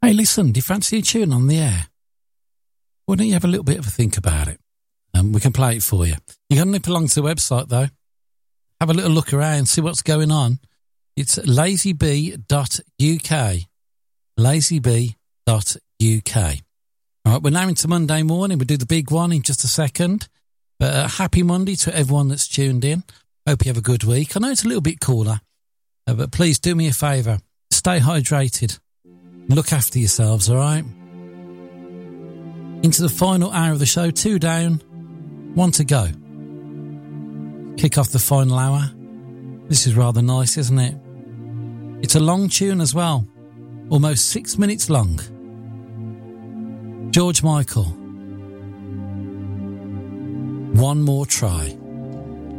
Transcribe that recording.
Hey, listen, do you fancy a tune on the air? Why don't you have a little bit of a think about it? We can play it for you. You got to nip along to the website, though. Have a little look around, see what's going on. It's lazybee.uk. lazybee.uk. All right, we're now into Monday morning. We'll do the big one in just a second. But happy Monday to everyone that's tuned in. Hope you have a good week. I know it's a little bit cooler, but please do me a favour. Stay hydrated. Look after yourselves, all right? Into the final hour of the show. 2 down, 1 to go. Kick off the final hour. This is rather nice, isn't it? It's a long tune as well. Almost 6 minutes long. George Michael. One More Try.